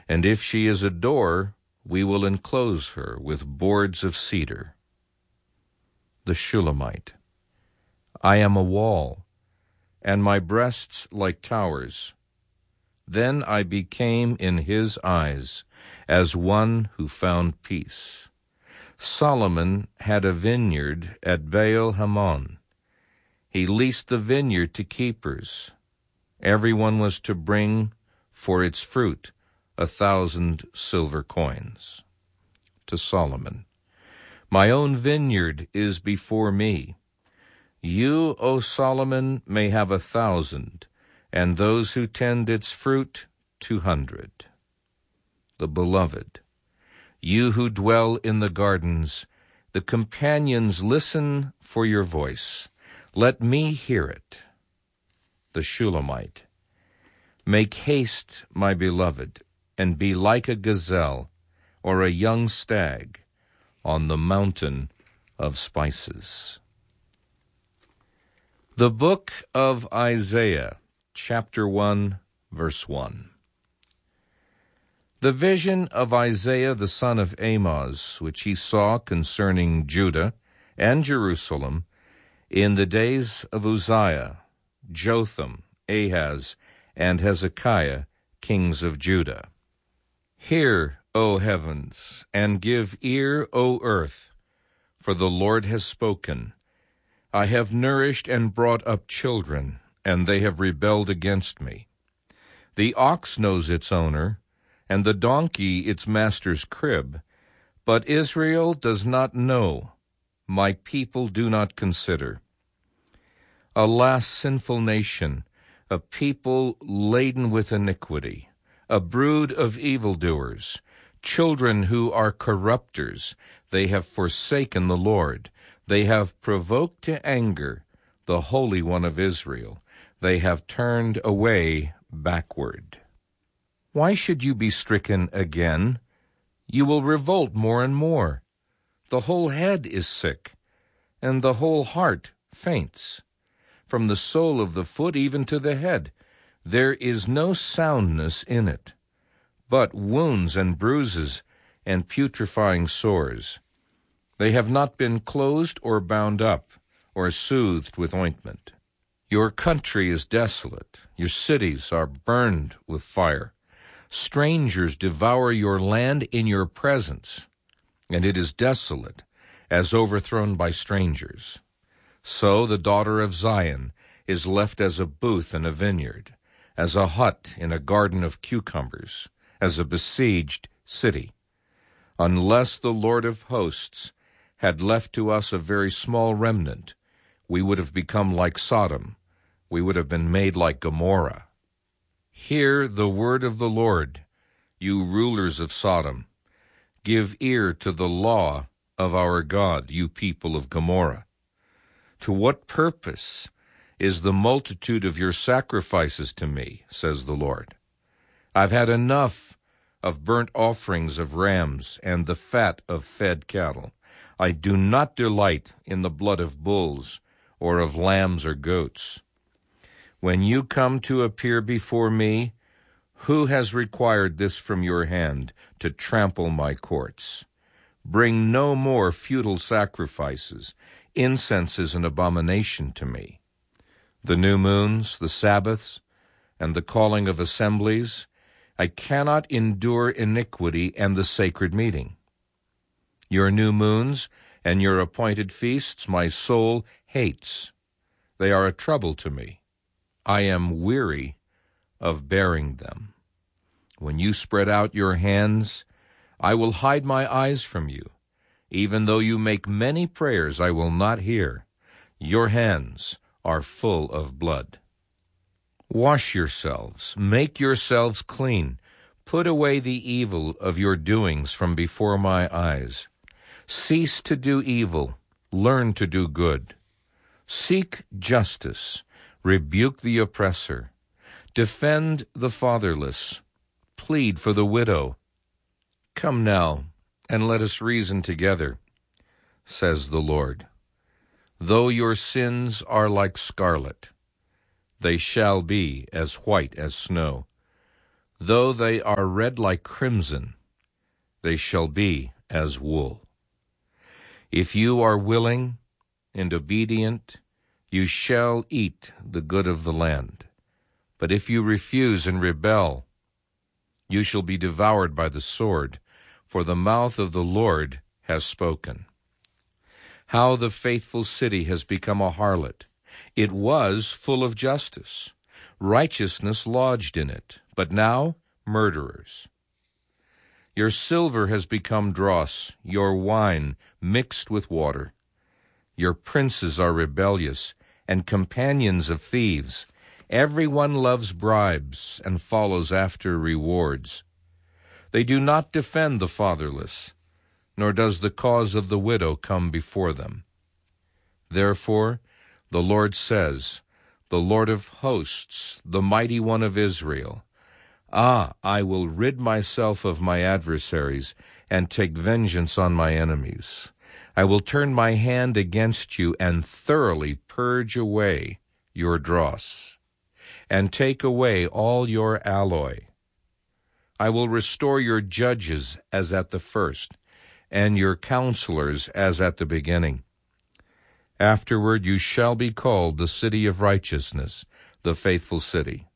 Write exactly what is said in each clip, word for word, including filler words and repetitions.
And if she is a door, we will enclose her with boards of cedar. The Shulamite. I am a wall, and my breasts like towers. Then I became in his eyes as one who found peace. Solomon had a vineyard at Baal Hamon. He leased the vineyard to keepers. Everyone was to bring for its fruit a thousand silver coins. To Solomon, my own vineyard is before me. You, O Solomon, may have a thousand, and those who tend its fruit two hundred. The Beloved, you who dwell in the gardens, the companions listen for your voice. Let me hear it. The Shulamite, make haste, my beloved, and be like a gazelle or a young stag on the mountain of spices. The Book of Isaiah, chapter one, verse one. The vision of Isaiah the son of Amoz, which he saw concerning Judah and Jerusalem in the days of Uzziah, Jotham, Ahaz, and Hezekiah, kings of Judah. Hear, O heavens, and give ear, O earth, for the Lord has spoken. I have nourished and brought up children, and they have rebelled against me. The ox knows its owner, and the donkey its master's crib, but Israel does not know, my people do not consider. Alas, sinful nation, a people laden with iniquity, a brood of evildoers, children who are corrupters. They have forsaken the Lord. They have provoked to anger the Holy One of Israel. They have turned away backward. Why should you be stricken again? You will revolt more and more. The whole head is sick, and the whole heart faints. From the sole of the foot even to the head, there is no soundness in it, but wounds and bruises and putrefying sores. They have not been closed or bound up or soothed with ointment. Your country is desolate. Your cities are burned with fire. Strangers devour your land in your presence, and it is desolate, as overthrown by strangers. So the daughter of Zion is left as a booth in a vineyard, as a hut in a garden of cucumbers, as a besieged city. Unless the Lord of hosts had left to us a very small remnant, we would have become like Sodom. We would have been made like Gomorrah. Hear the word of the Lord, you rulers of Sodom. Give ear to the law of our God, you people of Gomorrah. To what purpose is the multitude of your sacrifices to me, says the Lord? I've had enough of burnt offerings of rams and the fat of fed cattle. I do not delight in the blood of bulls or of lambs or goats. When you come to appear before me, who has required this from your hand, to trample my courts? Bring no more futile sacrifices. Incense is an abomination to me. The new moons, the Sabbaths, and the calling of assemblies, I cannot endure iniquity and the sacred meeting. Your new moons and your appointed feasts my soul hates. They are a trouble to me. I am weary of bearing them. When you spread out your hands, I will hide my eyes from you. Even though you make many prayers, I will not hear. Your hands are full of blood. Wash yourselves, make yourselves clean. Put away the evil of your doings from before my eyes. Cease to do evil, learn to do good. Seek justice, rebuke the oppressor. Defend the fatherless, plead for the widow. Come now, and let us reason together, says the Lord. Though your sins are like scarlet, they shall be as white as snow. Though they are red like crimson, they shall be as wool. If you are willing and obedient, you shall eat the good of the land. But if you refuse and rebel, you shall be devoured by the sword, for the mouth of the Lord has spoken. How the faithful city has become a harlot. It was full of justice. Righteousness lodged in it, but now murderers. Your silver has become dross, your wine mixed with water. Your princes are rebellious and companions of thieves. Everyone loves bribes and follows after rewards. They do not defend the fatherless, nor does the cause of the widow come before them. Therefore, the Lord says, the Lord of hosts, the mighty one of Israel, Ah, I will rid myself of my adversaries and take vengeance on my enemies. I will turn my hand against you and thoroughly purge away your dross, and take away all your alloy. I will restore your judges as at the first, and your counselors as at the beginning. Afterward you shall be called the city of righteousness, the faithful city.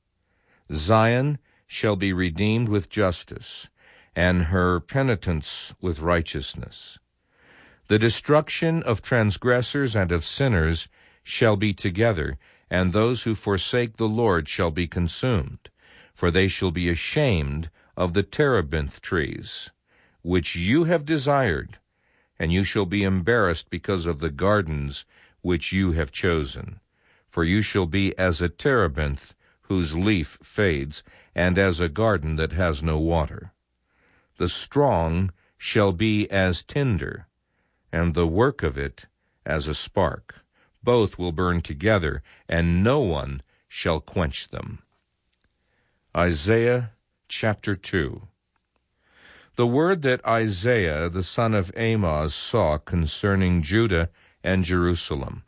Zion shall be redeemed with justice, and her penitents with righteousness. The destruction of transgressors and of sinners shall be together, and those who forsake the Lord shall be consumed, for they shall be ashamed of the terebinth trees, which you have desired, and you shall be embarrassed because of the gardens which you have chosen. For you shall be as a terebinth whose leaf fades, and as a garden that has no water. The strong shall be as tinder, and the work of it as a spark. Both will burn together, and no one shall quench them. Isaiah chapter two. The word that Isaiah the son of Amoz saw concerning Judah and Jerusalem.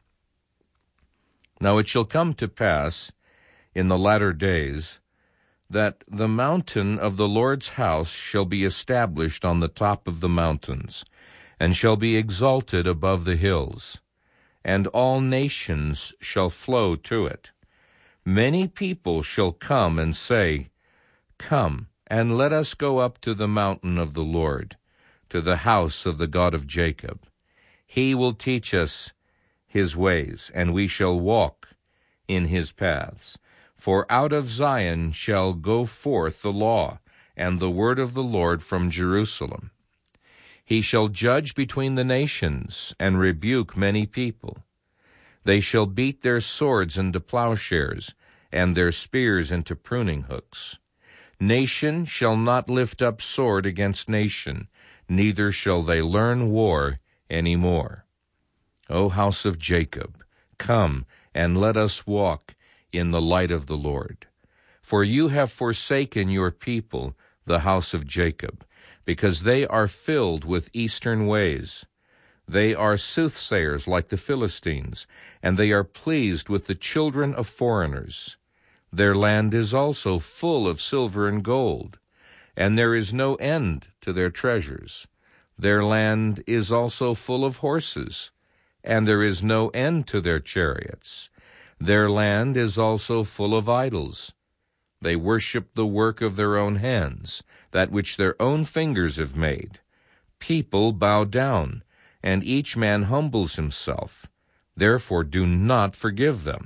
Now it shall come to pass in the latter days that the mountain of the Lord's house shall be established on the top of the mountains, and shall be exalted above the hills, and all nations shall flow to it. Many people shall come and say, Come, and let us go up to the mountain of the Lord, to the house of the God of Jacob. He will teach us his ways, and we shall walk in his paths. For out of Zion shall go forth the law, and the word of the Lord from Jerusalem. He shall judge between the nations, and rebuke many people. They shall beat their swords into plowshares, and their spears into pruning hooks. Nation shall not lift up sword against nation, neither shall they learn war any more. O house of Jacob, come, and let us walk in the light of the Lord. For you have forsaken your people, the house of Jacob, because they are filled with eastern ways. They are soothsayers like the Philistines, and they are pleased with the children of foreigners. Their land is also full of silver and gold, and there is no end to their treasures. Their land is also full of horses, and there is no end to their chariots. Their land is also full of idols. They worship the work of their own hands, that which their own fingers have made. People bow down, and each man humbles himself. Therefore do not forgive them.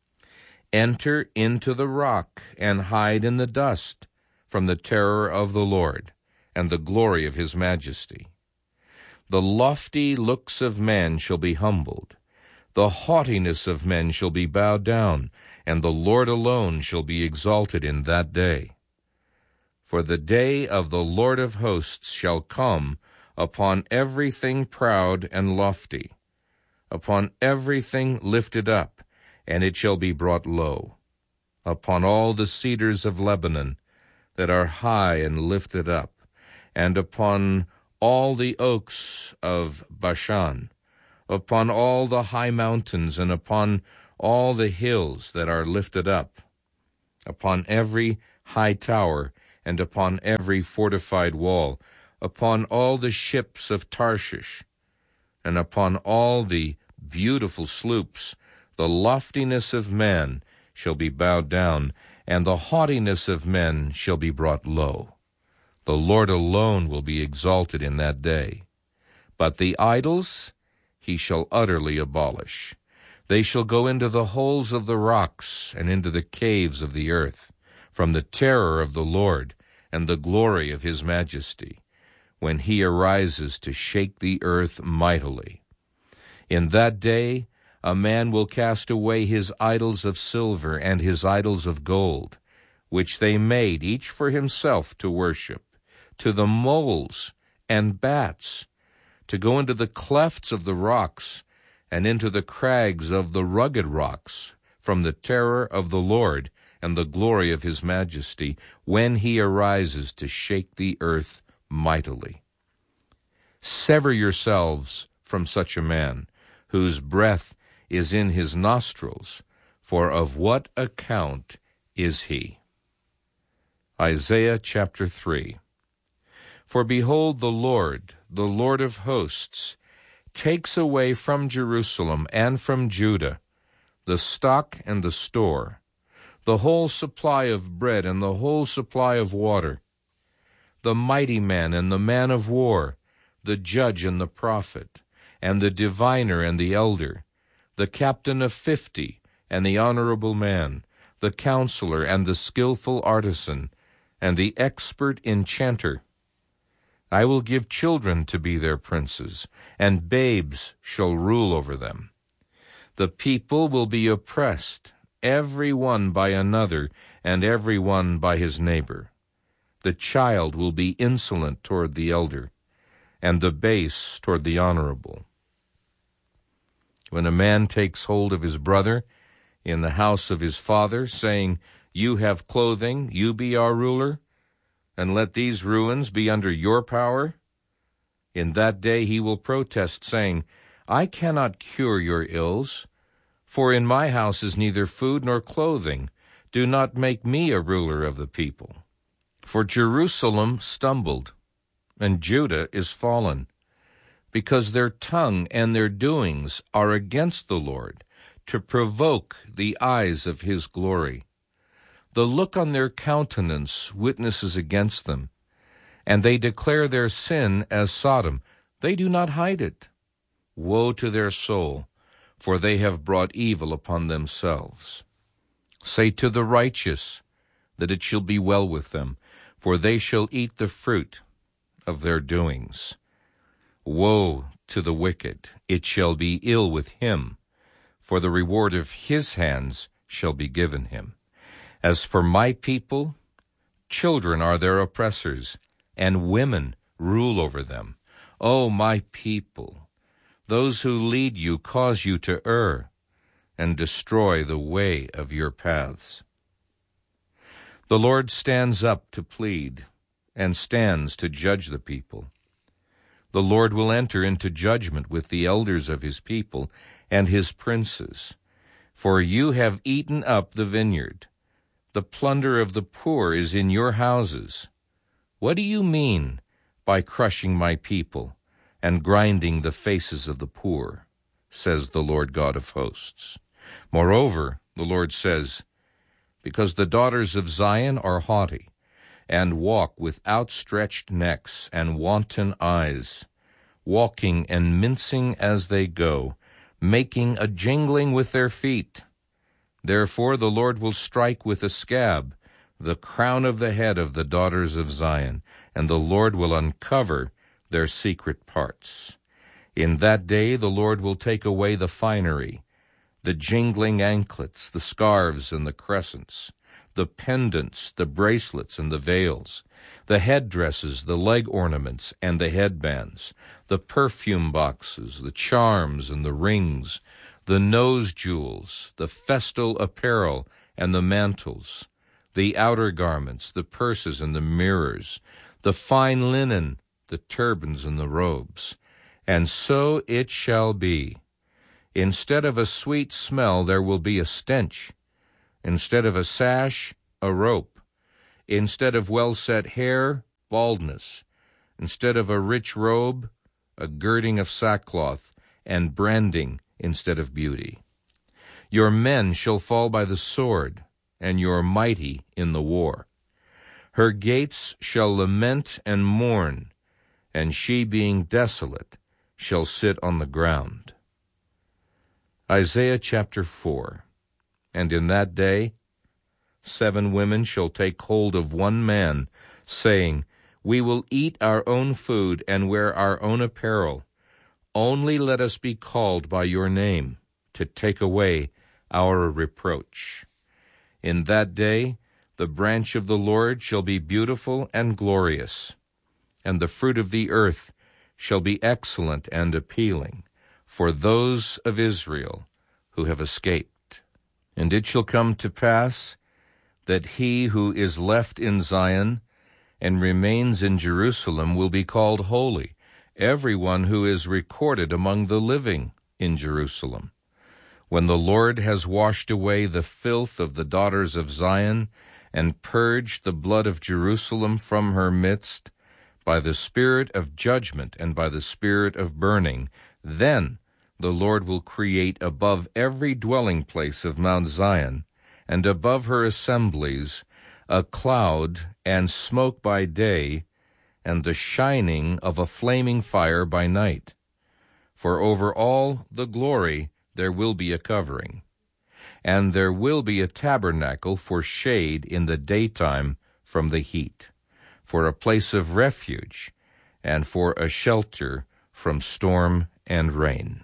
Enter into the rock, and hide in the dust, from the terror of the Lord, and the glory of his majesty. The lofty looks of man shall be humbled. The haughtiness of men shall be bowed down, and the Lord alone shall be exalted in that day. For the day of the Lord of hosts shall come upon everything proud and lofty, upon everything lifted up, and it shall be brought low, upon all the cedars of Lebanon that are high and lifted up, and upon all the oaks of Bashan, upon all the high mountains, and upon all the hills that are lifted up, upon every high tower and upon every fortified wall, upon all the ships of Tarshish, and upon all the beautiful sloops. The loftiness of man shall be bowed down, and the haughtiness of men shall be brought low. The Lord alone will be exalted in that day. But the idols he shall utterly abolish. They shall go into the holes of the rocks and into the caves of the earth, from the terror of the Lord and the glory of his majesty, when he arises to shake the earth mightily. In that day a man will cast away his idols of silver and his idols of gold, which they made each for himself to worship, to the moles and bats, to go into the clefts of the rocks and into the crags of the rugged rocks, from the terror of the Lord and the glory of his majesty, when he arises to shake the earth mightily. Sever yourselves from such a man, whose breath is in his nostrils, for of what account is he? Isaiah chapter three. For behold, the Lord, the Lord of hosts, takes away from Jerusalem and from Judah the stock and the store, the whole supply of bread and the whole supply of water, the mighty man and the man of war, the judge and the prophet, and the diviner and the elder, the captain of fifty and the honorable man, the counselor and the skillful artisan, and the expert enchanter. I will give children to be their princes, and babes shall rule over them. The people will be oppressed, every one by another, and every one by his neighbor. The child will be insolent toward the elder, and the base toward the honorable. When a man takes hold of his brother in the house of his father, saying, You have clothing, you be our ruler, and let these ruins be under your power, in that day he will protest, saying, I cannot cure your ills, for in my house is neither food nor clothing. Do not make me a ruler of the people. For Jerusalem stumbled, and Judah is fallen, because their tongue and their doings are against the Lord, to provoke the eyes of his glory. The look on their countenance witnesses against them, and they declare their sin as Sodom. They do not hide it. Woe to their soul, for they have brought evil upon themselves. Say to the righteous that it shall be well with them, for they shall eat the fruit of their doings. Woe to the wicked, it shall be ill with him, for the reward of his hands shall be given him. As for my people, children are their oppressors, and women rule over them. O my people, those who lead you cause you to err, and destroy the way of your paths. The Lord stands up to plead, and stands to judge the people. The Lord will enter into judgment with the elders of his people and his princes. For you have eaten up the vineyard. The plunder of the poor is in your houses. What do you mean by crushing my people and grinding the faces of the poor, says the Lord God of hosts. Moreover, the Lord says, because the daughters of Zion are haughty, and walk with outstretched necks and wanton eyes, walking and mincing as they go, making a jingling with their feet. Therefore the Lord will strike with a scab the crown of the head of the daughters of Zion, and the Lord will uncover their secret parts. In that day the Lord will take away the finery, the jingling anklets, the scarves and the crescents, the pendants, the bracelets and the veils, the headdresses, the leg ornaments and the headbands, the perfume boxes, the charms and the rings, the nose jewels, the festal apparel and the mantles, the outer garments, the purses and the mirrors, the fine linen, the turbans and the robes. And so it shall be. Instead of a sweet smell there will be a stench. Instead of a sash, a rope. Instead of well-set hair, baldness. Instead of a rich robe, a girding of sackcloth, and branding instead of beauty. Your men shall fall by the sword, and your mighty in the war. Her gates shall lament and mourn, and she, being desolate, shall sit on the ground. Isaiah chapter four. And in that day seven women shall take hold of one man, saying, We will eat our own food and wear our own apparel. Only let us be called by your name, to take away our reproach. In that day the branch of the Lord shall be beautiful and glorious, and the fruit of the earth shall be excellent and appealing, for those of Israel who have escaped. And it shall come to pass that he who is left in Zion and remains in Jerusalem will be called holy, everyone who is recorded among the living in Jerusalem. When the Lord has washed away the filth of the daughters of Zion and purged the blood of Jerusalem from her midst, by the spirit of judgment and by the spirit of burning, then the Lord will create above every dwelling place of Mount Zion, and above her assemblies, a cloud and smoke by day, and the shining of a flaming fire by night. For over all the glory there will be a covering, and there will be a tabernacle for shade in the daytime from the heat, for a place of refuge, and for a shelter from storm and rain.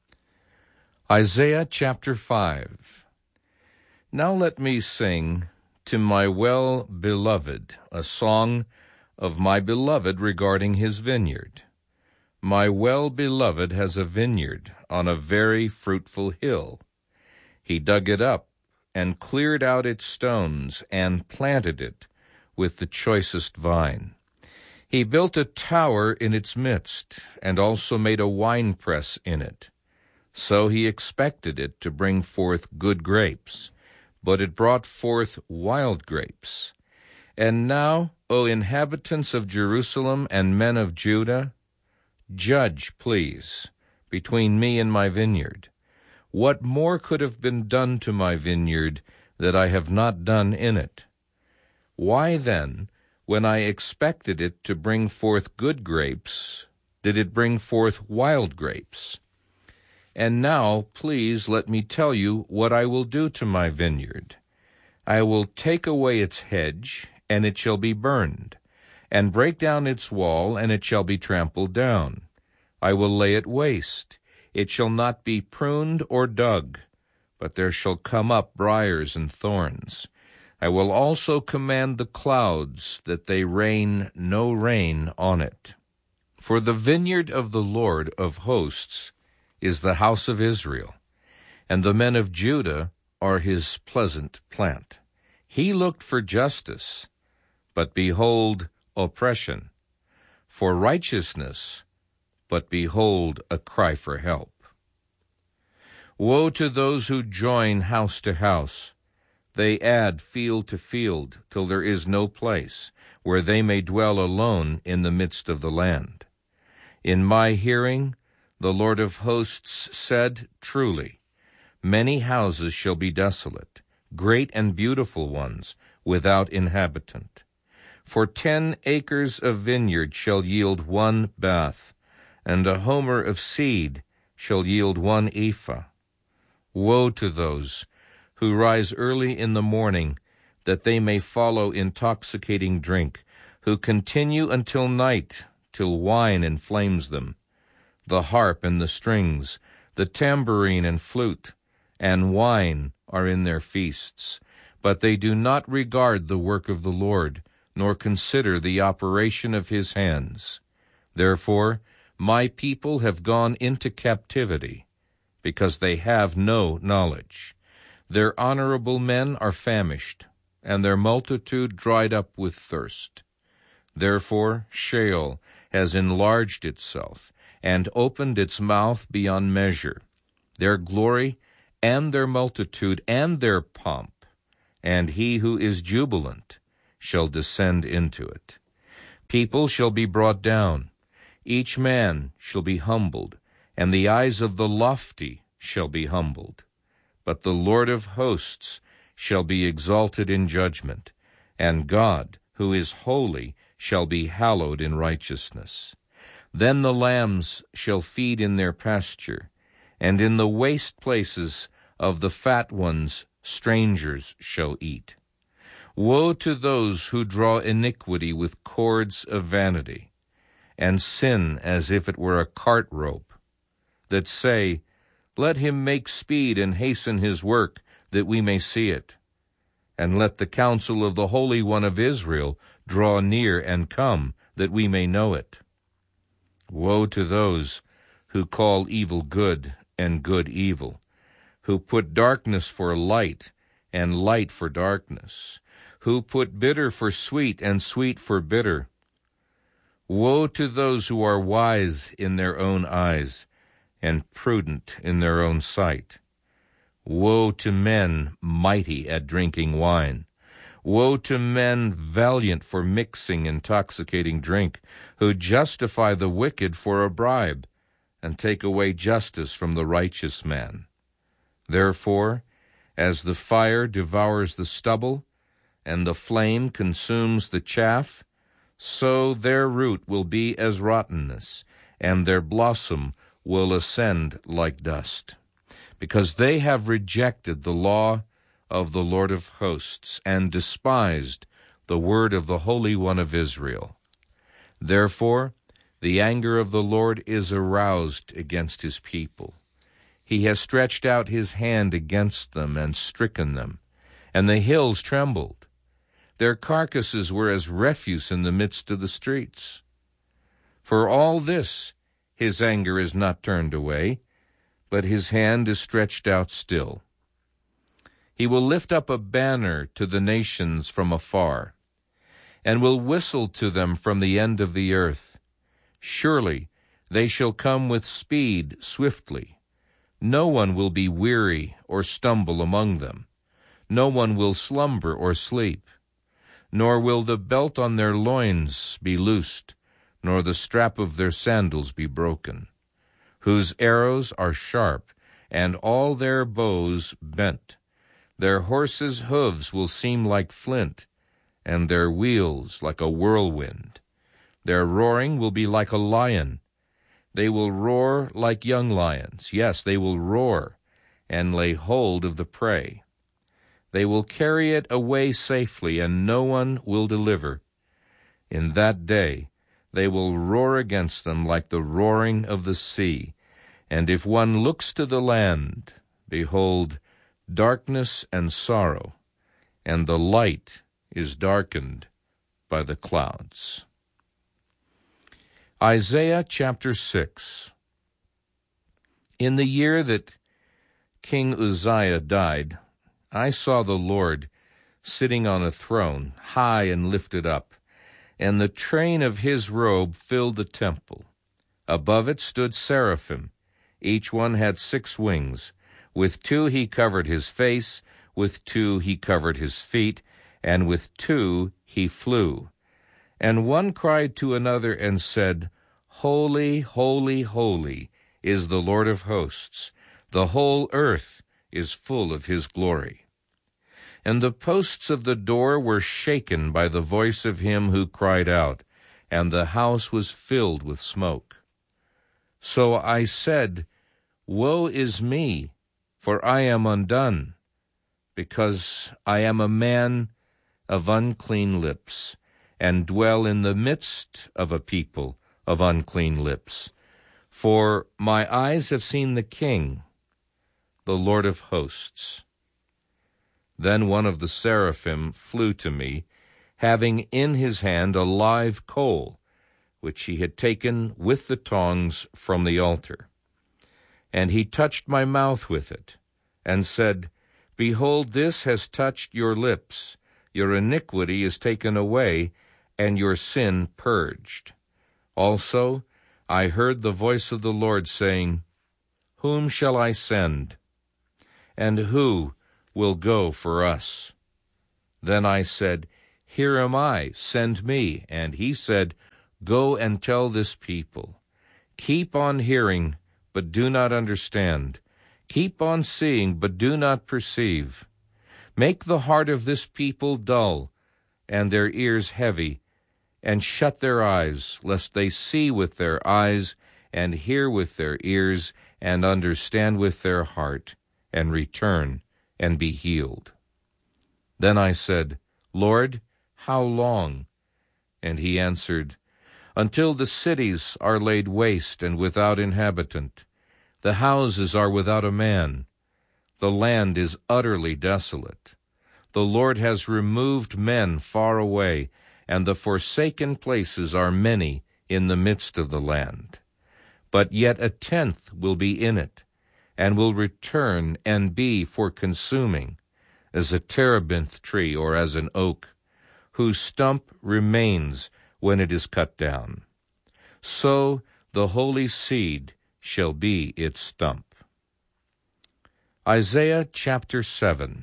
Isaiah chapter five. Now let me sing to my well-beloved a song of my beloved regarding his vineyard. My well-beloved has a vineyard on a very fruitful hill. He dug it up and cleared out its stones and planted it with the choicest vine. He built a tower in its midst and also made a winepress in it. So he expected it to bring forth good grapes, but it brought forth wild grapes. And now, O inhabitants of Jerusalem and men of Judah, judge, please, between me and my vineyard. What more could have been done to my vineyard that I have not done in it? Why then, when I expected it to bring forth good grapes, did it bring forth wild grapes? And now, please let me tell you what I will do to my vineyard. I will take away its hedge, and it shall be burned, and break down its wall, and it shall be trampled down. I will lay it waste. It shall not be pruned or dug, but there shall come up briars and thorns. I will also command the clouds that they rain no rain on it. For the vineyard of the Lord of hosts is the house of Israel, and the men of Judah are his pleasant plant. He looked for justice, but behold, oppression, for righteousness, but behold, a cry for help. Woe to those who join house to house. They add field to field, till there is no place where they may dwell alone in the midst of the land. In my hearing, the Lord of hosts said, Truly, many houses shall be desolate, great and beautiful ones, without inhabitant. For ten acres of vineyard shall yield one bath, and a homer of seed shall yield one ephah. Woe to those who rise early in the morning, that they may follow intoxicating drink, who continue until night, till wine inflames them. The harp and the strings, the tambourine and flute, and wine are in their feasts. But they do not regard the work of the Lord, nor consider the operation of his hands. Therefore my people have gone into captivity, because they have no knowledge. Their honorable men are famished, and their multitude dried up with thirst. Therefore Sheol has enlarged itself, and opened its mouth beyond measure. Their glory, and their multitude, and their pomp, and he who is jubilant, shall descend into it. People shall be brought down, each man shall be humbled, and the eyes of the lofty shall be humbled. But the Lord of hosts shall be exalted in judgment, and God, who is holy, shall be hallowed in righteousness. Then the lambs shall feed in their pasture, and in the waste places of the fat ones strangers shall eat. Woe to those who draw iniquity with cords of vanity, and sin as if it were a cart rope, that say, Let him make speed and hasten his work, that we may see it. And let the counsel of the Holy One of Israel draw near and come, that we may know it. Woe to those who call evil good and good evil, who put darkness for light and light for darkness, who put bitter for sweet and sweet for bitter. Woe to those who are wise in their own eyes and prudent in their own sight. Woe to men mighty at drinking wine. Woe to men valiant for mixing intoxicating drink, who justify the wicked for a bribe, and take away justice from the righteous man. Therefore, as the fire devours the stubble, and the flame consumes the chaff, so their root will be as rottenness, and their blossom will ascend like dust. Because they have rejected the law of the Lord of hosts, and despised the word of the Holy One of Israel. Therefore, the anger of the Lord is aroused against his people. He has stretched out his hand against them and stricken them, and the hills trembled. Their carcasses were as refuse in the midst of the streets. For all this his anger is not turned away, but his hand is stretched out still. He will lift up a banner to the nations from afar, and will whistle to them from the end of the earth. Surely they shall come with speed swiftly. No one will be weary or stumble among them. No one will slumber or sleep. Nor will the belt on their loins be loosed, nor the strap of their sandals be broken, whose arrows are sharp, and all their bows bent. Their horses' hooves will seem like flint, and their wheels like a whirlwind. Their roaring will be like a lion. They will roar like young lions. Yes, they will roar and lay hold of the prey. They will carry it away safely, and no one will deliver. In that day they will roar against them like the roaring of the sea. And if one looks to the land, behold, darkness and sorrow, and the light is darkened by the clouds. Isaiah chapter six. In the year that King Uzziah died, I saw the Lord sitting on a throne, high and lifted up, and the train of his robe filled the temple. Above it stood seraphim. Each one had six wings. With two he covered his face, with two he covered his feet, and with two he flew. And one cried to another and said, Holy, holy, holy is the Lord of hosts. The whole earth is full of his glory. And the posts of the door were shaken by the voice of him who cried out, and the house was filled with smoke. So I said, Woe is me, for I am undone, because I am a man of unclean lips, and dwell in the midst of a people of unclean lips. For my eyes have seen the King, the Lord of hosts. Then one of the seraphim flew to me, having in his hand a live coal, which he had taken with the tongs from the altar. And he touched my mouth with it, and said, Behold, this has touched your lips. Your iniquity is taken away, and your sin purged. Also I heard the voice of the Lord saying, Whom shall I send? And who will go for us? Then I said, Here am I, send me. And he said, Go and tell this people, keep on hearing, but do not understand. Keep on seeing, but do not perceive. Make the heart of this people dull, and their ears heavy, and shut their eyes, lest they see with their eyes, and hear with their ears, and understand with their heart, and return, and be healed. Then I said, Lord, how long? And he answered, Until the cities are laid waste and without inhabitant. The houses are without a man. The land is utterly desolate. The Lord has removed men far away, and the forsaken places are many in the midst of the land. But yet a tenth will be in it, and will return and be for consuming, as a terebinth tree or as an oak, whose stump remains when it is cut down. So the holy seed shall be its stump. Isaiah chapter seven.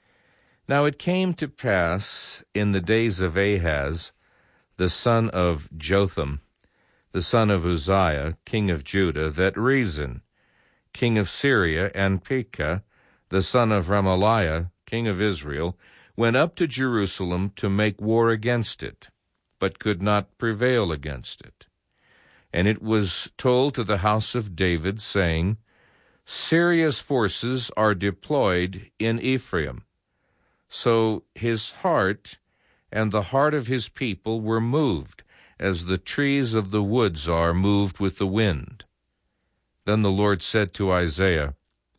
Now it came to pass in the days of Ahaz, the son of Jotham, the son of Uzziah, king of Judah, that Rezin, king of Syria, and Pekah, the son of Remaliah, king of Israel, went up to Jerusalem to make war against it, but could not prevail against it. And it was told to the house of David, saying, Syria's forces are deployed in Ephraim. So his heart and the heart of his people were moved, as the trees of the woods are moved with the wind. Then the Lord said to Isaiah,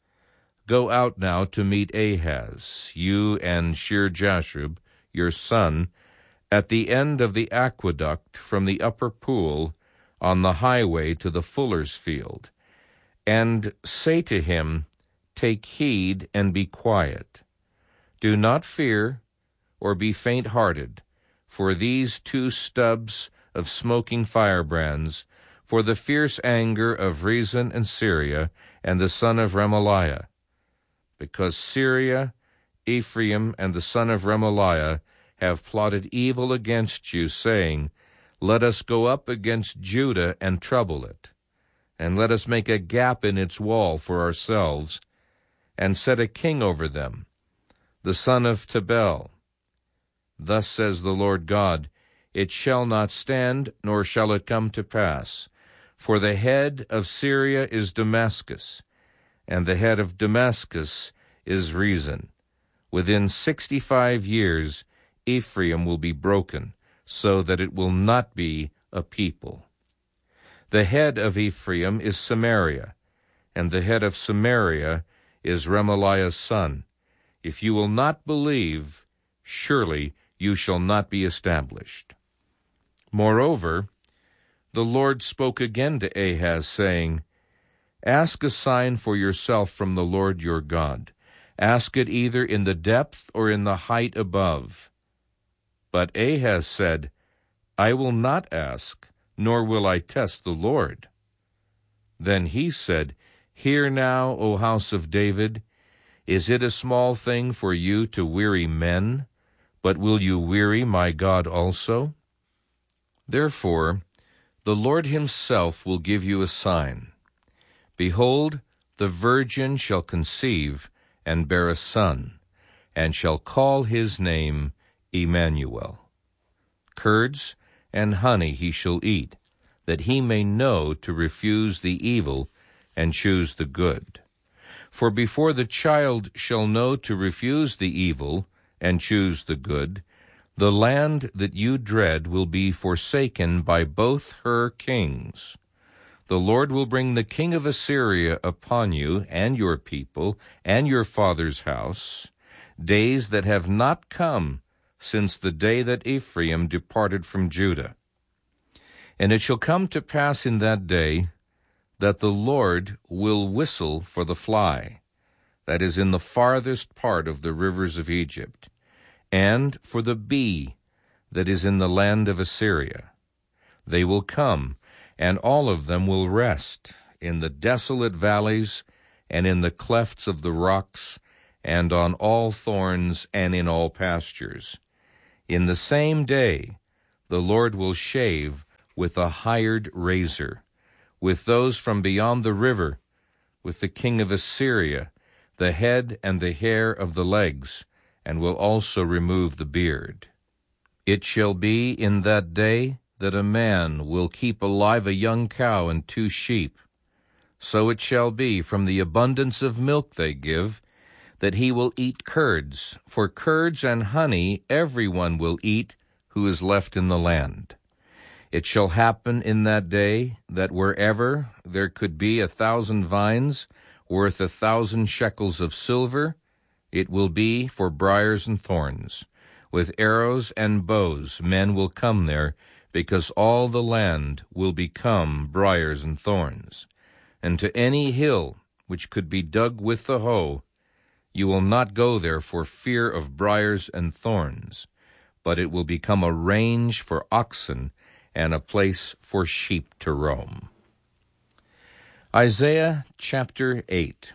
Go out now to meet Ahaz, you and Shear-Jashub, your son, at the end of the aqueduct from the upper pool, on the highway to the fuller's field, and say to him, Take heed and be quiet. Do not fear or be faint-hearted, for these two stubs of smoking firebrands, for the fierce anger of Rezin and Syria and the son of Remaliah, because Syria, Ephraim, and the son of Remaliah have plotted evil against you, saying, Let us go up against Judah and trouble it, and let us make a gap in its wall for ourselves, and set a king over them, the son of Tabel. Thus says the Lord God, It shall not stand, nor shall it come to pass. For the head of Syria is Damascus, and the head of Damascus is Rezin. Within sixty-five years Ephraim will be broken, so that it will not be a people. The head of Ephraim is Samaria, and the head of Samaria is Remaliah's son. If you will not believe, surely you shall not be established. Moreover, the Lord spoke again to Ahaz, saying, Ask a sign for yourself from the Lord your God. Ask it either in the depth or in the height above. But Ahaz said, I will not ask, nor will I test the Lord. Then he said, Hear now, O house of David, is it a small thing for you to weary men, but will you weary my God also? Therefore, the Lord himself will give you a sign. Behold, the virgin shall conceive and bear a son, and shall call his name Emmanuel. Curds and honey he shall eat, that he may know to refuse the evil and choose the good. For before the child shall know to refuse the evil and choose the good, the land that you dread will be forsaken by both her kings. The Lord will bring the king of Assyria upon you and your people and your father's house, days that have not come since the day that Ephraim departed from Judah. And it shall come to pass in that day that the Lord will whistle for the fly, that is in the farthest part of the rivers of Egypt, and for the bee that is in the land of Assyria. They will come, and all of them will rest in the desolate valleys, and in the clefts of the rocks, and on all thorns, and in all pastures. In the same day the Lord will shave with a hired razor, with those from beyond the river, with the king of Assyria, the head and the hair of the legs, and will also remove the beard. It shall be in that day that a man will keep alive a young cow and two sheep. So it shall be from the abundance of milk they give, that he will eat curds, for curds and honey every one will eat who is left in the land. It shall happen in that day that wherever there could be a thousand vines worth a thousand shekels of silver, it will be for briars and thorns. With arrows and bows men will come there, because all the land will become briars and thorns. And to any hill which could be dug with the hoe, you will not go there for fear of briars and thorns, but it will become a range for oxen and a place for sheep to roam. Isaiah chapter eight.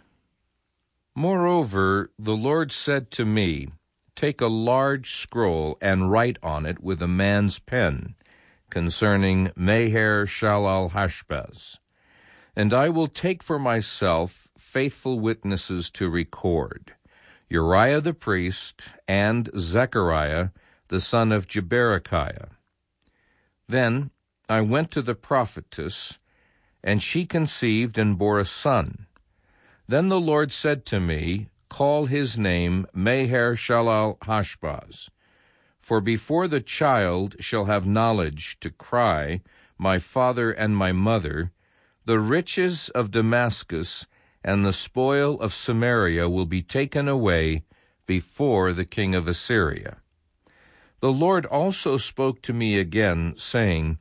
Moreover, the Lord said to me, Take a large scroll and write on it with a man's pen concerning Maher-shalal-Hashbaz. And I will take for myself faithful witnesses to record, Uriah the priest and Zechariah the son of Jeberechiah. Then I went to the prophetess, and she conceived and bore a son. Then the Lord said to me, Call his name Maher-shalal-Hashbaz, for before the child shall have knowledge to cry, My father and my mother, the riches of Damascus and the spoil of Samaria will be taken away before the king of Assyria. The Lord also spoke to me again, saying,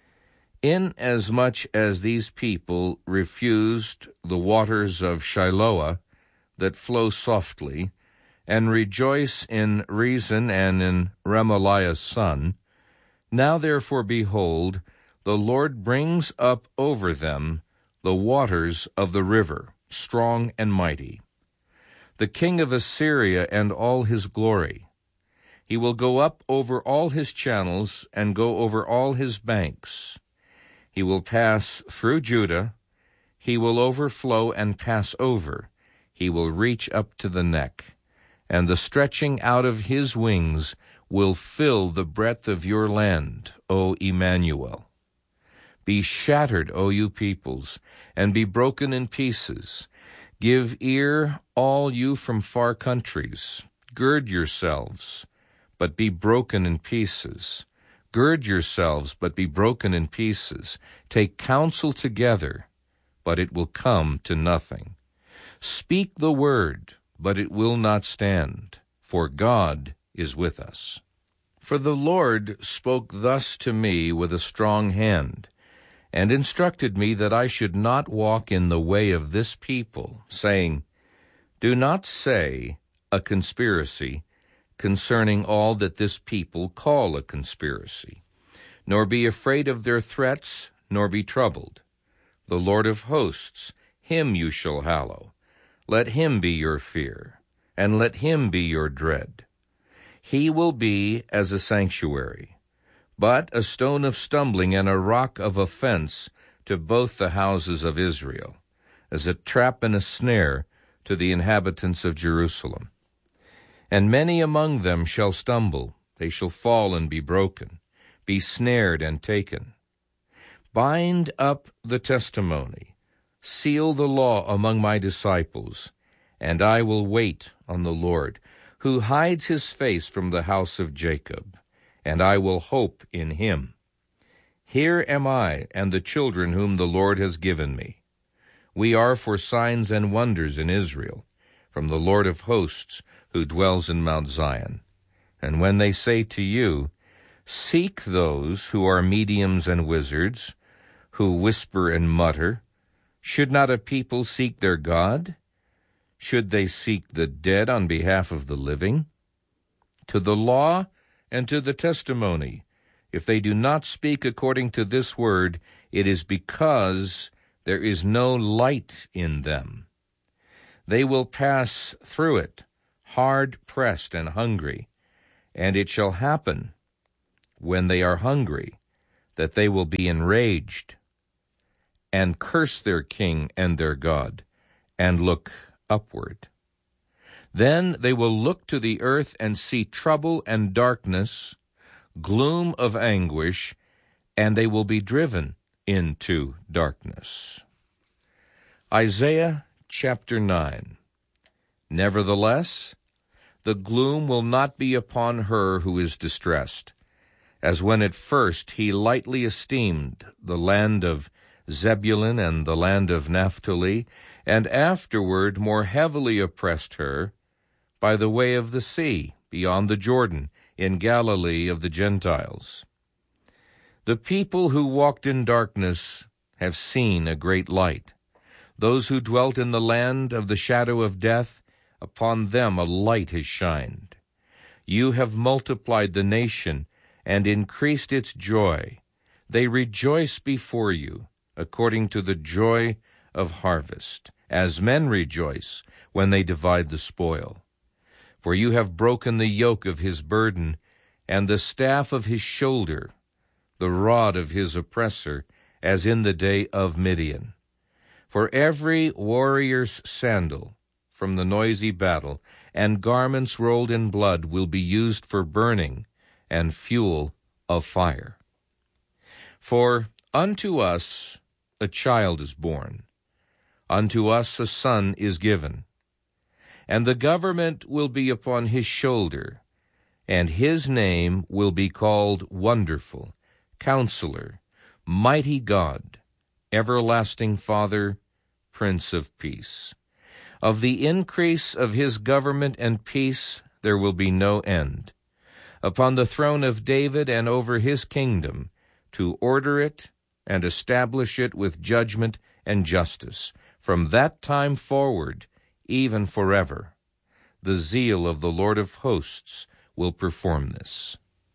Inasmuch as these people refused the waters of Shiloah that flow softly, and rejoice in Rezin and in Remaliah's son, now therefore, behold, the Lord brings up over them the waters of the river, strong and mighty, the king of Assyria and all his glory. He will go up over all his channels and go over all his banks. He will pass through Judah. He will overflow and pass over. He will reach up to the neck, and the stretching out of his wings will fill the breadth of your land, O Emmanuel. Be shattered, O you peoples, and be broken in pieces. Give ear, all you from far countries. Gird yourselves, but be broken in pieces. Gird yourselves, but be broken in pieces. Take counsel together, but it will come to nothing. Speak the word, but it will not stand, for God is with us. For the Lord spoke thus to me with a strong hand, and instructed me that I should not walk in the way of this people, saying, Do not say a conspiracy concerning all that this people call a conspiracy, nor be afraid of their threats, nor be troubled. The Lord of hosts, him you shall hallow. Let him be your fear, and let him be your dread. He will be as a sanctuary, but a stone of stumbling and a rock of offense to both the houses of Israel, as a trap and a snare to the inhabitants of Jerusalem. And many among them shall stumble, they shall fall and be broken, be snared and taken. Bind up the testimony, seal the law among my disciples, and I will wait on the Lord, who hides his face from the house of Jacob, and I will hope in him. Here am I and the children whom the Lord has given me. We are for signs and wonders in Israel, from the Lord of hosts, who dwells in Mount Zion. And when they say to you, Seek those who are mediums and wizards, who whisper and mutter, should not a people seek their God? Should they seek the dead on behalf of the living? To the law and to the testimony, if they do not speak according to this word, it is because there is no light in them. They will pass through it, hard-pressed and hungry, And it shall happen, when they are hungry, that they will be enraged, and curse their king and their God, and look upward. Then they will look to the earth and see trouble and darkness, gloom of anguish, and they will be driven into darkness. Isaiah chapter nine. Nevertheless, the gloom will not be upon her who is distressed, as when at first he lightly esteemed the land of Zebulun and the land of Naphtali, and afterward more heavily oppressed her by the way of the sea, beyond the Jordan, in Galilee of the Gentiles. The people who walked in darkness have seen a great light. Those who dwelt in the land of the shadow of death, upon them a light has shined. You have multiplied the nation and increased its joy. They rejoice before you, according to the joy of harvest, as men rejoice when they divide the spoil. For you have broken the yoke of his burden, and the staff of his shoulder, the rod of his oppressor, as in the day of Midian. For every warrior's sandal from the noisy battle, and garments rolled in blood, will be used for burning and fuel of fire. For unto us a child is born, unto us a son is given, and the government will be upon his shoulder, and his name will be called Wonderful, Counselor, Mighty God, Everlasting Father, Prince of Peace. Of the increase of his government and peace there will be no end, upon the throne of David and over his kingdom, to order it and establish it with judgment and justice, from that time forward, even forever. The zeal of the Lord of hosts will perform this.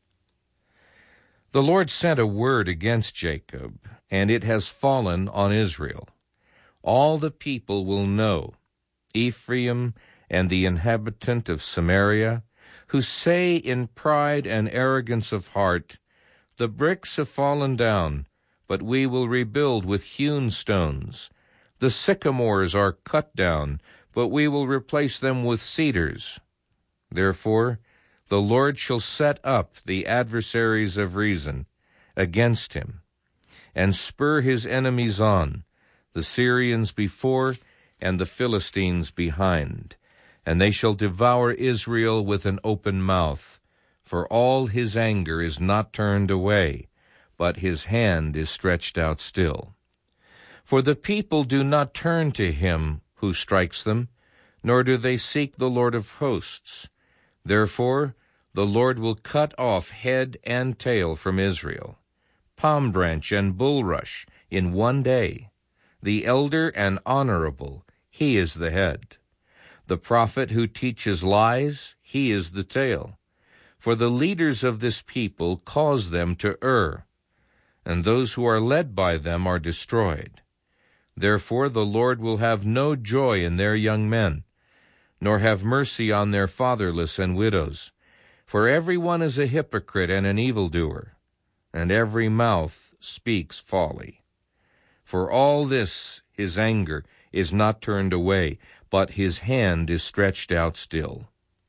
The Lord sent a word against Jacob, and it has fallen on Israel. All the people will know, Ephraim and the inhabitant of Samaria, who say in pride and arrogance of heart, the bricks have fallen down, but we will rebuild with hewn stones. The sycamores are cut down, but we will replace them with cedars. Therefore the Lord shall set up the adversaries of reason against him, and spur his enemies on, the Syrians before and the Philistines behind. And they shall devour Israel with an open mouth, for all his anger is not turned away, but his hand is stretched out still. For the people do not turn to him who strikes them, nor do they seek the Lord of hosts. Therefore the Lord will cut off head and tail from Israel, palm branch and bulrush in one day. The elder and honorable, he is the head. The prophet who teaches lies, he is the tail. For the leaders of this people cause them to err, and those who are led by them are destroyed. Therefore the Lord will have no joy in their young men, nor have mercy on their fatherless and widows. For every one is a hypocrite and an evildoer, and every mouth speaks folly. For all this his anger is not turned away, but his hand is stretched out still.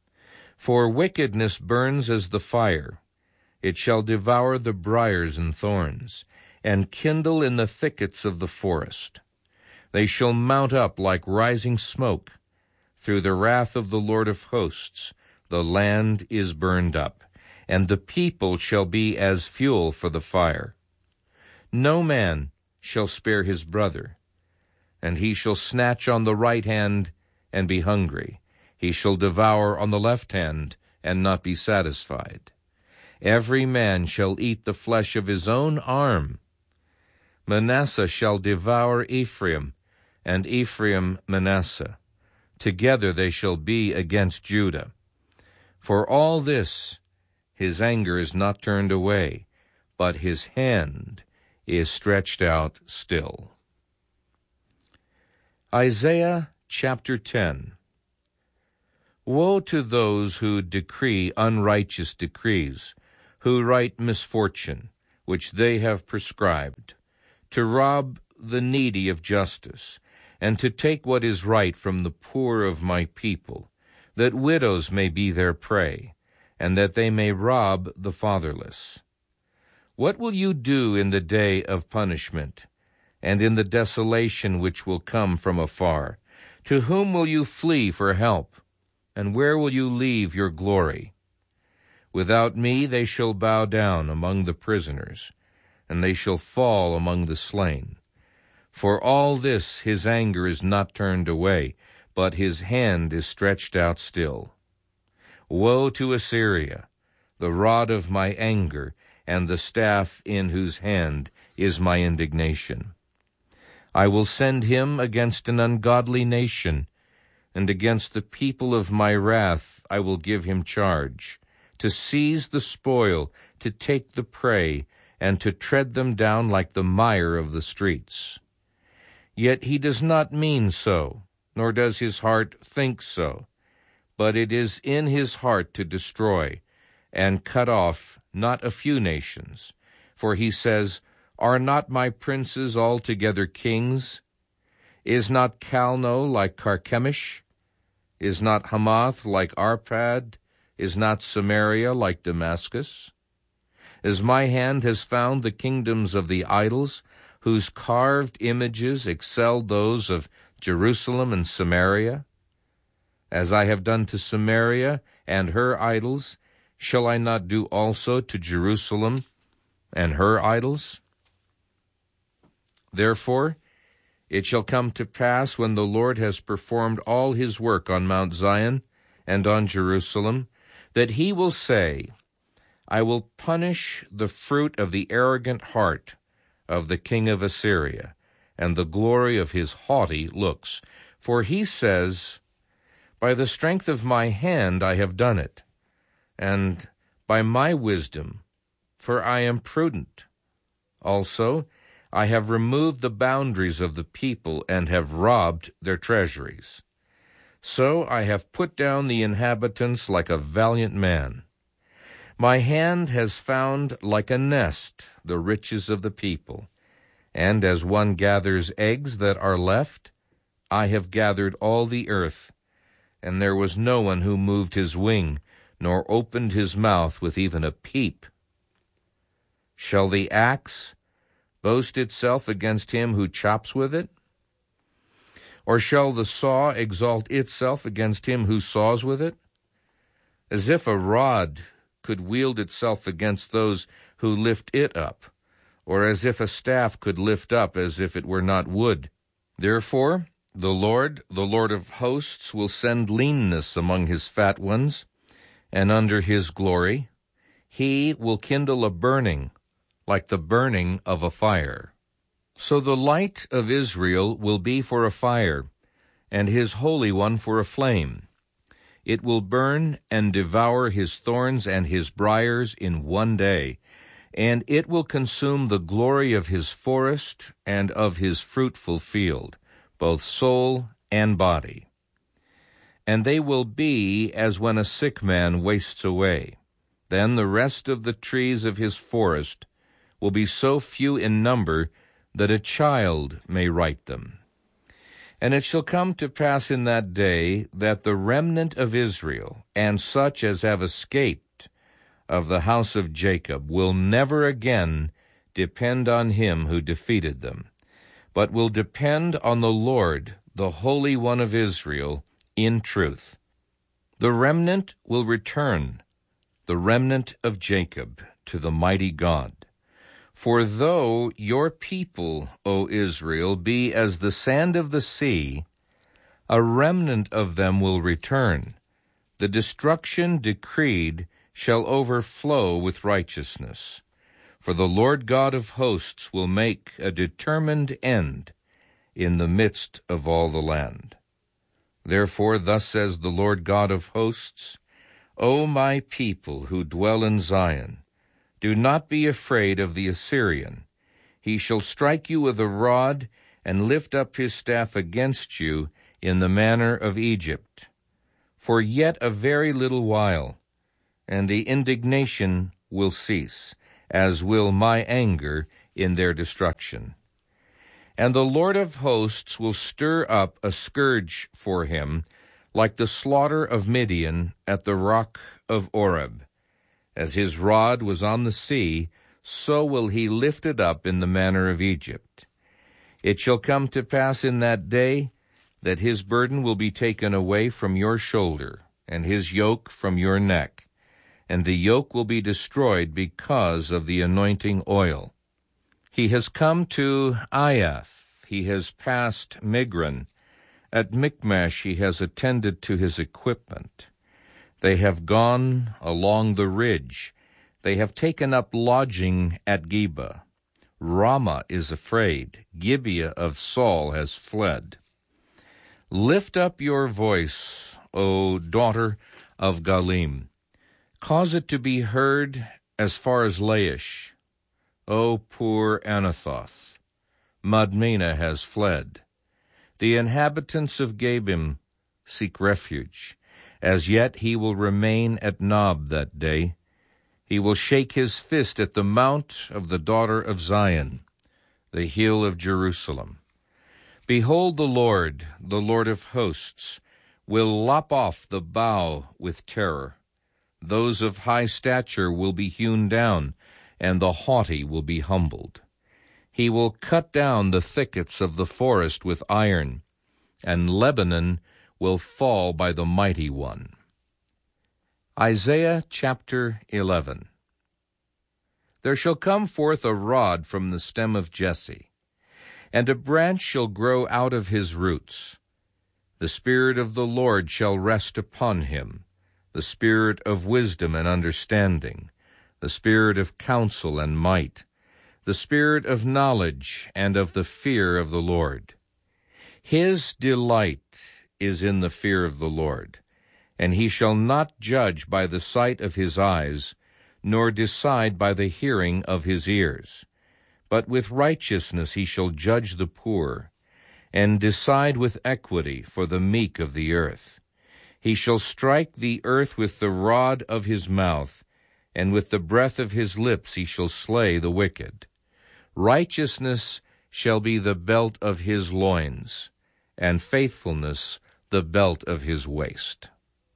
For wickedness burns as the fire. It shall devour the briars and thorns, and kindle in the thickets of the forest. They shall mount up like rising smoke. Through the wrath of the Lord of hosts the land is burned up, and the people shall be as fuel for the fire. No man shall spare his brother, and he shall snatch on the right hand and be hungry. He shall devour on the left hand and not be satisfied. Every man shall eat the flesh of his own arm. Manasseh shall devour Ephraim, and Ephraim Manasseh. Together they shall be against Judah. For all this his anger is not turned away, but his hand is stretched out still. Isaiah chapter ten. Woe to those who decree unrighteous decrees, who write misfortune, which they have prescribed, to rob the needy of justice, and to take what is right from the poor of my people, that widows may be their prey, and that they may rob the fatherless. What will you do in the day of punishment, and in the desolation which will come from afar? To whom will you flee for help? And where will you leave your glory? Without me they shall bow down among the prisoners, and they shall fall among the slain. For all this his anger is not turned away, but his hand is stretched out still. Woe to Assyria, the rod of my anger, and the staff in whose hand is my indignation. I will send him against an ungodly nation, and against the people of my wrath I will give him charge, to seize the spoil, to take the prey, and to tread them down like the mire of the streets. Yet he does not mean so, nor does his heart think so, but it is in his heart to destroy, and cut off not a few nations. For he says, Are not my princes altogether kings? Is not Calno like Carchemish? Is not Hamath like Arpad? Is not Samaria like Damascus? As my hand has found the kingdoms of the idols, whose carved images excel those of Jerusalem and Samaria? As I have done to Samaria and her idols, shall I not do also to Jerusalem and her idols? Therefore, it shall come to pass, when the Lord has performed all his work on Mount Zion and on Jerusalem, that he will say, I will punish the fruit of the arrogant heart of the king of Assyria, and the glory of his haughty looks. For he says, By the strength of my hand I have done it, and by my wisdom, for I am prudent. Also, I have removed the boundaries of the people, and have robbed their treasuries. So I have put down the inhabitants like a valiant man. My hand has found like a nest the riches of the people, and as one gathers eggs that are left, I have gathered all the earth, and there was no one who moved his wing, nor opened his mouth with even a peep. Shall the axe boast itself against him who chops with it? Or shall the saw exalt itself against him who saws with it? As if a rod could wield itself against those who lift it up, or as if a staff could lift up as if it were not wood. Therefore the Lord, the Lord of hosts, will send leanness among his fat ones, and under his glory he will kindle a burning, like the burning of a fire. So the light of Israel will be for a fire, and his Holy One for a flame. It will burn and devour his thorns and his briars in one day, and it will consume the glory of his forest and of his fruitful field, both soul and body. And they will be as when a sick man wastes away. Then the rest of the trees of his forest will be so few in number that a child may write them. And it shall come to pass in that day that the remnant of Israel, and such as have escaped of the house of Jacob, will never again depend on him who defeated them, but will depend on the Lord, the Holy One of Israel, in truth. The remnant will return, the remnant of Jacob, to the mighty God. For though your people, O Israel, be as the sand of the sea, a remnant of them will return. The destruction decreed shall overflow with righteousness. For the Lord God of hosts will make a determined end in the midst of all the land. Therefore thus says the Lord God of hosts, O my people who dwell in Zion, do not be afraid of the Assyrian. He shall strike you with a rod, and lift up his staff against you in the manner of Egypt. For yet a very little while, and the indignation will cease, as will my anger in their destruction. And the Lord of hosts will stir up a scourge for him, like the slaughter of Midian at the rock of Oreb. As his rod was on the sea, so will he lift it up in the manner of Egypt. It shall come to pass in that day that his burden will be taken away from your shoulder, and his yoke from your neck, and the yoke will be destroyed because of the anointing oil. He has come to Aiath, he has passed Migron. At Michmash he has attended to his equipment. They have gone along the ridge. They have taken up lodging at Geba. Ramah is afraid. Gibeah of Saul has fled. Lift up your voice, O daughter of Galim. Cause it to be heard as far as Laish. O poor Anathoth, Madmenah has fled. The inhabitants of Gabim seek refuge. As yet he will remain at Nob that day. He will shake his fist at the mount of the daughter of Zion, the hill of Jerusalem. Behold, the Lord, the Lord of hosts, will lop off the bough with terror. Those of high stature will be hewn down, and the haughty will be humbled. He will cut down the thickets of the forest with iron, and Lebanon will fall by the mighty one. Isaiah chapter eleven. There shall come forth a rod from the stem of Jesse, and a branch shall grow out of his roots. The Spirit of the Lord shall rest upon him, the Spirit of wisdom and understanding, the Spirit of counsel and might, the Spirit of knowledge and of the fear of the Lord. His delight is in the fear of the Lord, and he shall not judge by the sight of his eyes, nor decide by the hearing of his ears. But with righteousness he shall judge the poor, and decide with equity for the meek of the earth. He shall strike the earth with the rod of his mouth, and with the breath of his lips he shall slay the wicked. Righteousness shall be the belt of his loins, and faithfulness the belt of his waist.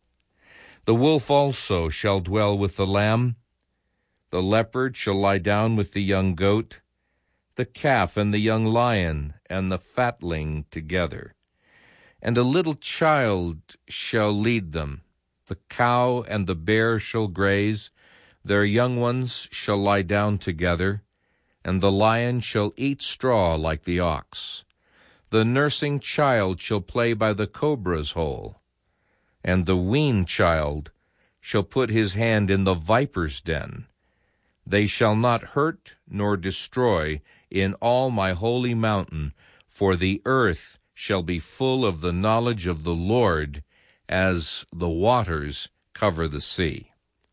The wolf also shall dwell with the lamb. The leopard shall lie down with the young goat, the calf and the young lion and the fatling together. And a little child shall lead them. The cow and the bear shall graze, their young ones shall lie down together, and the lion shall eat straw like the ox. The nursing child shall play by the cobra's hole, and the weaned child shall put his hand in the viper's den. They shall not hurt nor destroy in all my holy mountain, for the earth shall be full of the knowledge of the Lord, as the waters cover the sea.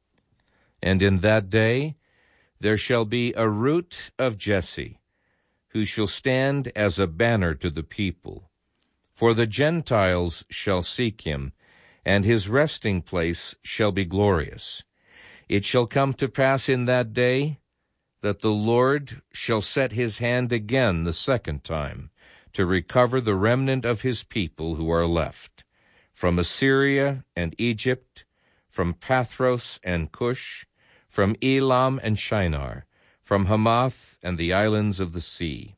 And in that day there shall be a root of Jesse, who shall stand as a banner to the people. For the Gentiles shall seek him, and his resting place shall be glorious. It shall come to pass in that day that the Lord shall set his hand again the second time to recover the remnant of his people who are left, from Assyria and Egypt, from Pathros and Cush, from Elam and Shinar, from Hamath and the islands of the sea.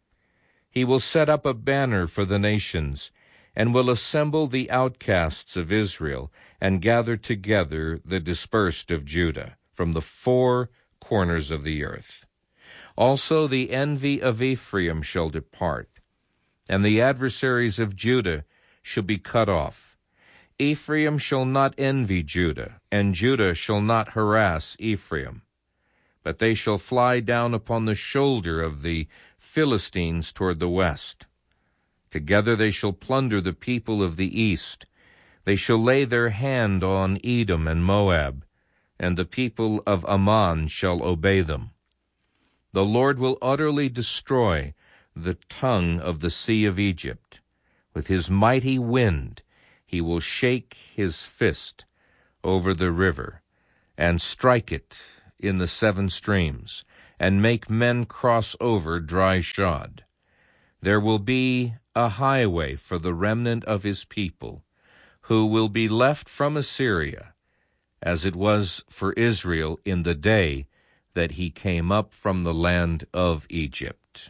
He will set up a banner for the nations, and will assemble the outcasts of Israel, and gather together the dispersed of Judah from the four corners of the earth. Also the envy of Ephraim shall depart, and the adversaries of Judah shall be cut off. Ephraim shall not envy Judah, and Judah shall not harass Ephraim. But they shall fly down upon the shoulder of the Philistines toward the west. Together they shall plunder the people of the east. They shall lay their hand on Edom and Moab, and the people of Ammon shall obey them. The Lord will utterly destroy the tongue of the sea of Egypt. With his mighty wind He will shake his fist over the river and strike it in the seven streams and make men cross over dry shod. There will be a highway for the remnant of his people, who will be left from Assyria, as it was for Israel in the day that he came up from the land of Egypt.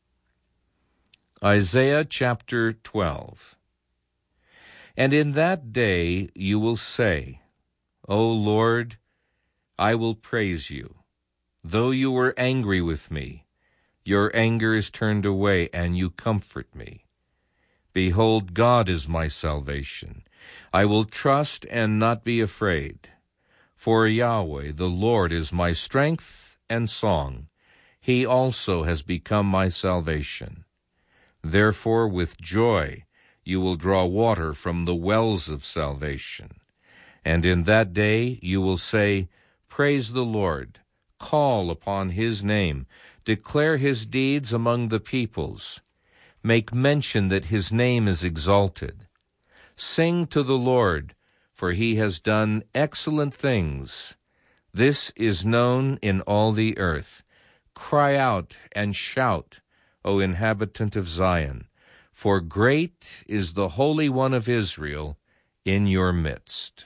Isaiah chapter twelve. And in that day you will say, O Lord, I will praise you. Though you were angry with me, your anger is turned away, and you comfort me. Behold, God is my salvation. I will trust and not be afraid. For Yahweh, the Lord, is my strength and song. He also has become my salvation. Therefore, with joy you will draw water from the wells of salvation. And in that day you will say, Praise the Lord, call upon his name, declare his deeds among the peoples. Make mention that his name is exalted. Sing to the Lord, for he has done excellent things. This is known in all the earth. Cry out and shout, O inhabitant of Zion, for great is the Holy One of Israel in your midst.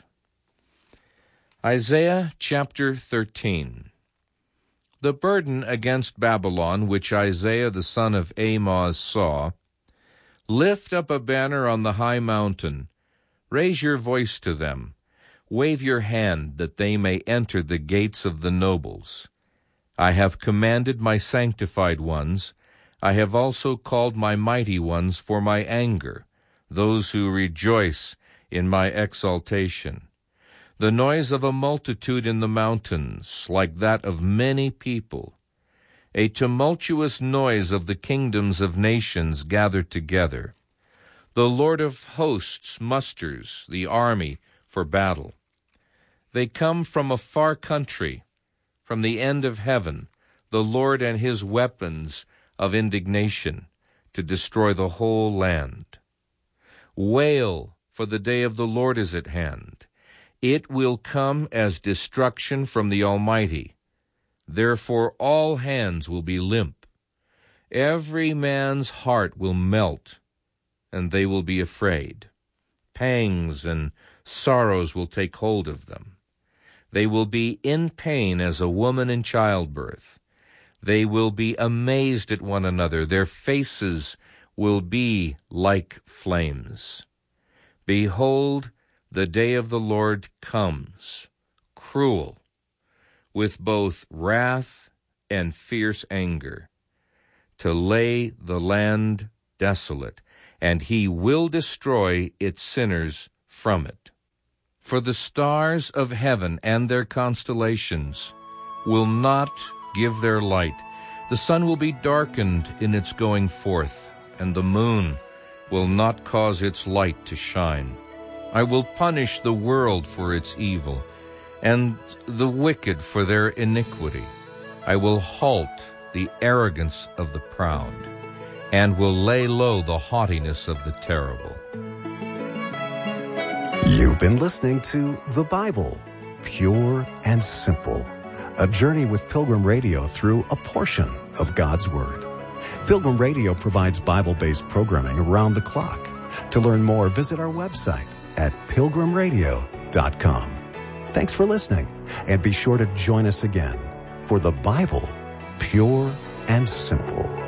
Isaiah chapter thirteen. The burden against Babylon, which Isaiah the son of Amoz saw. Lift up a banner on the high mountain. Raise your voice to them. Wave your hand that they may enter the gates of the nobles. I have commanded my sanctified ones. I have also called my mighty ones for my anger, those who rejoice in my exaltation. The noise of a multitude in the mountains, like that of many people. A tumultuous noise of the kingdoms of nations gathered together. The Lord of hosts musters the army for battle. They come from a far country, from the end of heaven, the Lord and his weapons of indignation, to destroy the whole land. Wail, for the day of the Lord is at hand. It will come as destruction from the Almighty. Therefore all hands will be limp. Every man's heart will melt, and they will be afraid. Pangs and sorrows will take hold of them. They will be in pain as a woman in childbirth. They will be amazed at one another. Their faces will be like flames. Behold, the day of the Lord comes, cruel, with both wrath and fierce anger, to lay the land desolate, and he will destroy its sinners from it. For the stars of heaven and their constellations will not give their light. The sun will be darkened in its going forth, and the moon will not cause its light to shine. I will punish the world for its evil, and the wicked for their iniquity. I will halt the arrogance of the proud, and will lay low the haughtiness of the terrible. You've been listening to The Bible, Pure and Simple, a journey with Pilgrim Radio through a portion of God's Word. Pilgrim Radio provides Bible-based programming around the clock. To learn more, visit our website at pilgrim radio dot com. Thanks for listening, and be sure to join us again for The Bible, Pure and Simple.